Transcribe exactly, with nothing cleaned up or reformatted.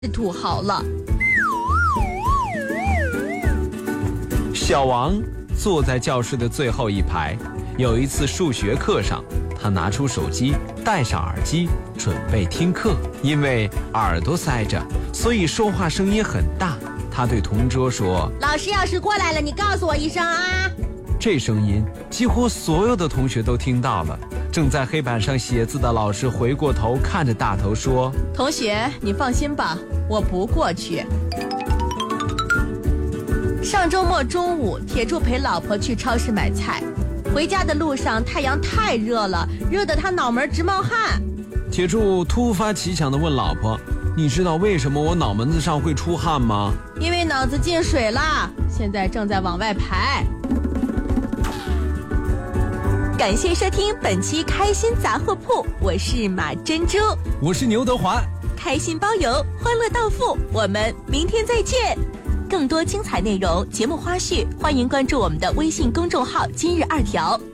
土豪了。 小王坐在教室的最后一排，有一次数学课上，他拿出手机，戴上耳机，准备听课。因为耳朵塞着，所以说话声音很大。他对同桌说：“ 老师要是过来了，你告诉我一声啊。” 这声音几乎所有的同学都听到了。正在黑板上写字的老师回过头看着大头说：“ 同学，你放心吧，我不过去。”上周末中午，铁柱陪老婆去超市买菜，回家的路上太阳太热了，热得他脑门直冒汗。 铁柱突发奇想地问老婆：“你知道为什么我脑门子上会出汗吗？” 因为脑子进水了，现在正在往外排。感谢收听本期开心杂货铺，我是马珍珠， 我是牛德华， 开心包邮，欢乐到付，我们明天再见。更多精彩内容、节目花絮，欢迎关注我们的微信公众号今日二条。